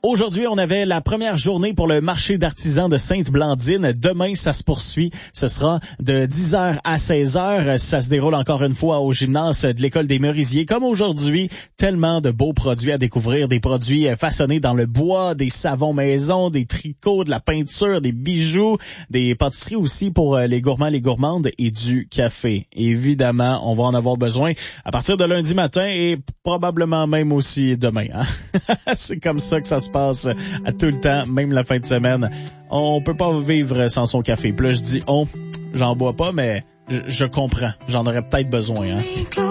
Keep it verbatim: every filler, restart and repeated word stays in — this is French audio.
Aujourd'hui, on avait la première journée pour le marché d'artisans de Sainte-Blandine. Demain, ça se poursuit. Ce sera de dix heures à seize heures. Ça se déroule encore une fois au gymnase de l'École des Merisiers. Comme aujourd'hui, tellement de beaux produits à découvrir. Des produits façonnés dans le bois, des savons maison, des tricots, de la peinture, des bijoux, des pâtisseries aussi pour les gourmands, les gourmandes et du café. Évidemment, on va en avoir besoin à partir de lundi matin et probablement même aussi demain. Hein? C'est comme ça que ça se passe à tout le temps, même la fin de semaine. On peut pas vivre sans son café. Puis là, je dis on, j'en bois pas, mais je, je comprends. J'en aurais peut-être besoin. Hein?